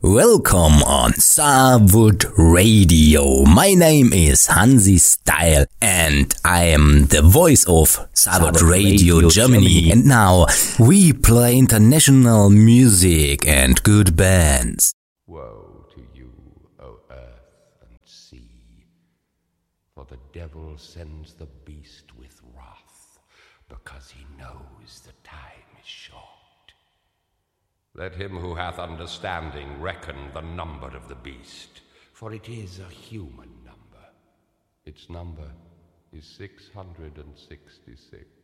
Welcome on Starwood Radio. My name is Hansi Style and I am the voice of Starwood Radio Germany. And now we play international music and good bands. Woe to you, O earth and sea, for the devil sends the beast with wrath, because he knows the time is short. Let him who hath understanding reckon the number of the beast, for it is a human number. Its number is 666.